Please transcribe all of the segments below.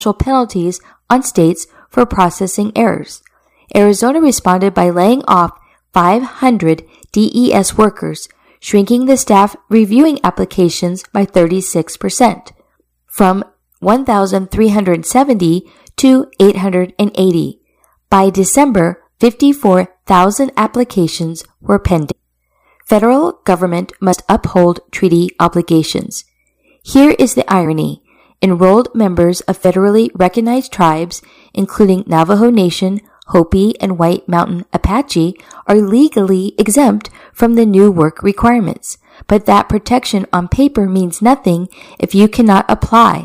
penalties on states for processing errors. Arizona responded by laying off 500 DES workers, shrinking the staff reviewing applications by 36%, from 1,370 to 880. By December, 54,000 applications were pending. Federal government must uphold treaty obligations. Here is the irony. Enrolled members of federally recognized tribes, including Navajo Nation, Hopi, and White Mountain Apache, are legally exempt from the new work requirements. But that protection on paper means nothing if you cannot apply.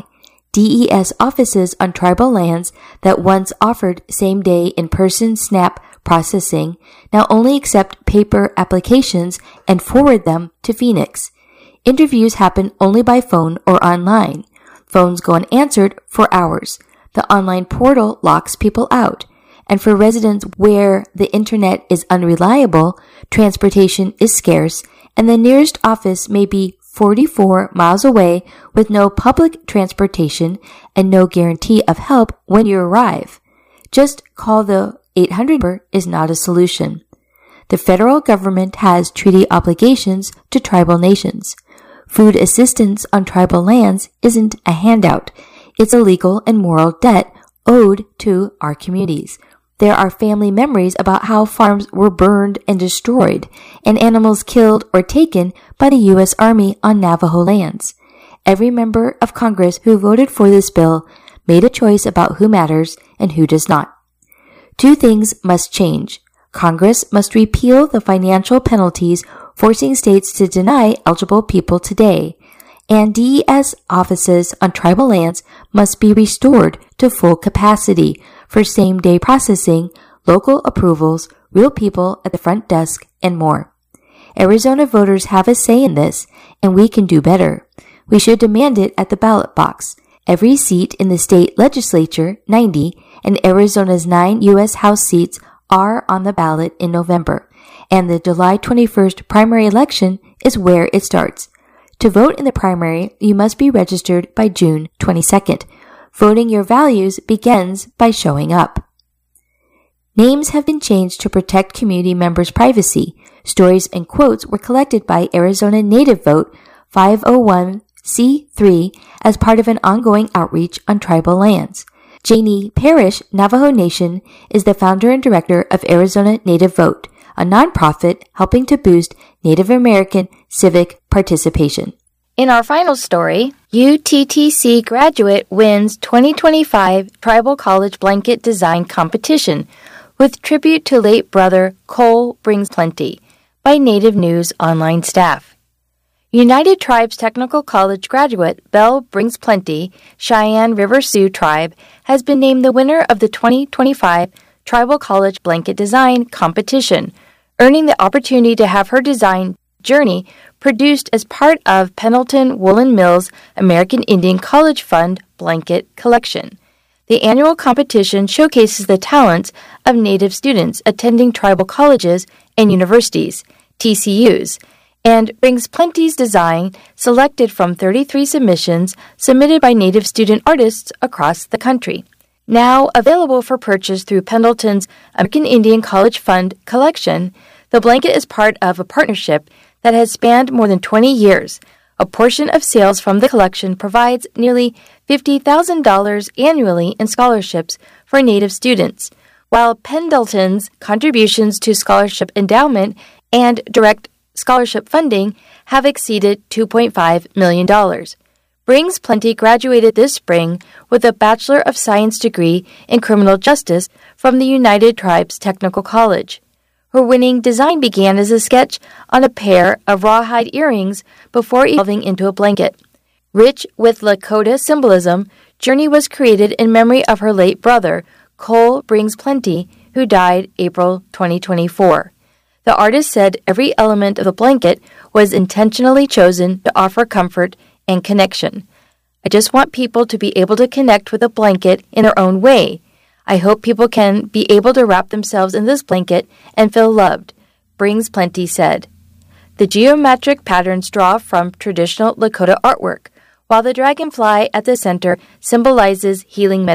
DES offices on tribal lands that once offered same-day in-person SNAP processing now only accept paper applications and forward them to Phoenix. Interviews happen only by phone or online. Phones go unanswered for hours. The online portal locks people out. And for residents where the internet is unreliable, transportation is scarce, and the nearest office may be 44 miles away with no public transportation and no guarantee of help when you arrive. Just call the 800 number is not a solution. The federal government has treaty obligations to tribal nations. Food assistance on tribal lands isn't a handout. It's a legal and moral debt owed to our communities. There are family memories about how farms were burned and destroyed, and animals killed or taken by the U.S. Army on Navajo lands. Every member of Congress who voted for this bill made a choice about who matters and who does not. Two things must change. Congress must repeal the financial penalties forcing states to deny eligible people today, and DES offices on tribal lands must be restored to full capacity for same-day processing, local approvals, real people at the front desk, and more. Arizona voters have a say in this, and we can do better. We should demand it at the ballot box. Every seat in the state legislature, 90, and Arizona's 9 U.S. House seats are on the ballot in November, and the July 21st primary election is where it starts. To vote in the primary, you must be registered by June 22nd. Voting your values begins by showing up. Names have been changed to protect community members' privacy. Stories and quotes were collected by Arizona Native Vote 501c3 as part of an ongoing outreach on tribal lands. Janie Parrish, Navajo Nation, is the founder and director of Arizona Native Vote, a nonprofit helping to boost Native American civic participation. In our final story, UTTC graduate wins 2025 Tribal College Blanket Design Competition with tribute to late brother Cole Brings Plenty by Native News online staff. United Tribes Technical College graduate Belle Brings Plenty, Cheyenne River Sioux Tribe, has been named the winner of the 2025 Tribal College Blanket Design Competition, earning the opportunity to have her design journey produced as part of Pendleton Woolen Mills American Indian College Fund blanket collection. The annual competition showcases the talents of Native students attending tribal colleges and universities, TCUs, and Brings Plenty's design selected from 33 submissions submitted by Native student artists across the country. Now available for purchase through Pendleton's American Indian College Fund collection, the blanket is part of a partnership that has spanned more than 20 years. A portion of sales from the collection provides nearly $50,000 annually in scholarships for Native students, while Pendleton's contributions to scholarship endowment and direct scholarship funding have exceeded $2.5 million. Brings Plenty graduated this spring with a Bachelor of Science degree in Criminal Justice from the United Tribes Technical College. Her winning design began as a sketch on a pair of rawhide earrings before evolving into a blanket. Rich with Lakota symbolism, Journey was created in memory of her late brother, Cole Brings Plenty, who died April 2024. The artist said every element of the blanket was intentionally chosen to offer comfort and connection. I just want people to be able to connect with a blanket in their own way. I hope people can be able to wrap themselves in this blanket and feel loved, Brings Plenty said. The geometric patterns draw from traditional Lakota artwork, while the dragonfly at the center symbolizes healing medicine.